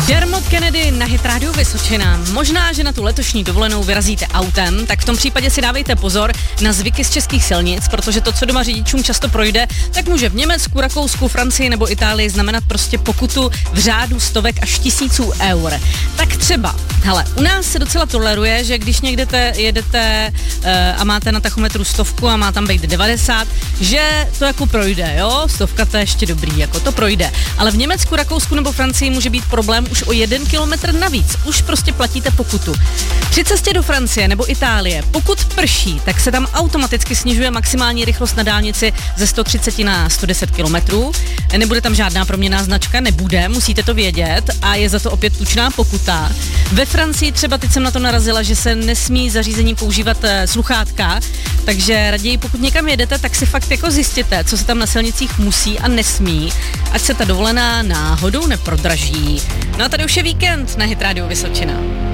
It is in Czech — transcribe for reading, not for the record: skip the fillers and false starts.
Dermot Kennedy na Hit Radio Vysočina. Možná, že na tu letošní dovolenou vyrazíte autem, tak v tom případě si dávejte pozor na zvyky z českých silnic, protože to, co doma řidičům často projde, tak může v Německu, Rakousku, Francii nebo Itálii znamenat prostě pokutu v řádu stovek až tisíců eur. Tak třeba, hele, u nás se docela toleruje, že když někde jedete a máte na tachometru 100 a má tam být 90, že to jako projde, jo? 100 to je ještě dobrý, jako to projde. Ale v Německu, Rakousku nebo Francii může být problém už o 1 kilometr navíc. Už prostě platíte pokutu. Při cestě do Francie nebo Itálie, pokud prší, tak se tam automaticky snižuje maximální rychlost na dálnici ze 130 na 110 kilometrů. Nebude tam žádná proměnná značka, nebude, musíte to vědět a je za to opět tučná pokuta. Ve Francii třeba teď jsem na to narazila, že se nesmí zařízení používat sluchátka, takže raději pokud někam jedete, tak si fakt jako zjistěte, co se tam na silnicích musí a nesmí, ať se ta dovolená náhodou neprodraží. No a tady už je víkend na Hit Radio Vysočina.